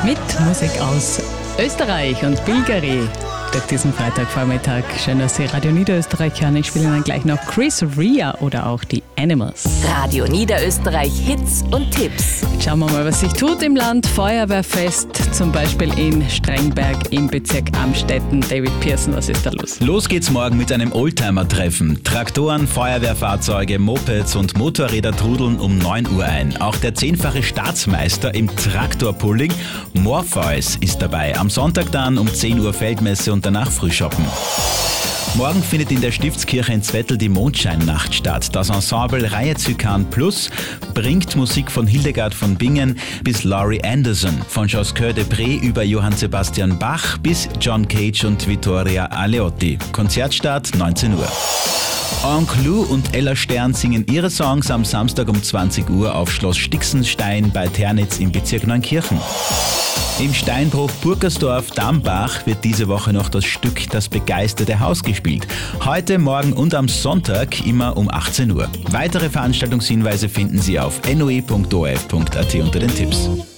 mit Musik aus Österreich und Bilgeri. Durch diesen Freitagvormittag. Schön, dass Sie Radio Niederösterreich hören. Ich spiele Ihnen gleich noch Chris Rea oder auch die Animals. Radio Niederösterreich Hits und Tipps. Jetzt schauen wir mal, was sich tut im Land. Feuerwehrfest, zum Beispiel in Strengberg im Bezirk Amstetten. David Pearson, was ist da los? Los geht's morgen mit einem Oldtimer-Treffen. Traktoren, Feuerwehrfahrzeuge, Mopeds und Motorräder trudeln um 9 Uhr ein. Auch der 10-fache Staatsmeister im Traktorpulling, Morpheus, ist dabei. Am Sonntag dann um 10 Uhr Feldmesse und danach Frühschoppen. Morgen findet in der Stiftskirche in Zwettl die Mondscheinnacht statt. Das Ensemble Reihe Zykan Plus bringt Musik von Hildegard von Bingen bis Laurie Anderson, von Josquin de Pré über Johann Sebastian Bach bis John Cage und Vittoria Aleotti. Konzertstart 19 Uhr. Onkel Lou und Ella Stern singen ihre Songs am Samstag um 20 Uhr auf Schloss Stixenstein bei Ternitz im Bezirk Neunkirchen. Im Steinbruch Burgersdorf-Dambach wird diese Woche noch das Stück Das begeisterte Haus gespielt. Heute, morgen und am Sonntag immer um 18 Uhr. Weitere Veranstaltungshinweise finden Sie auf noi.orf.at unter den Tipps.